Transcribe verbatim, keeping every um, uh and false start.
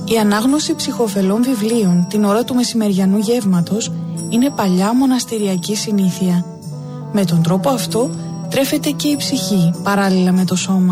Η ανάγνωση ψυχοφελών βιβλίων την ώρα του μεσημεριανού γεύματος είναι παλιά μοναστηριακή συνήθεια. Με τον τρόπο αυτό τρέφεται και η ψυχή παράλληλα με το σώμα.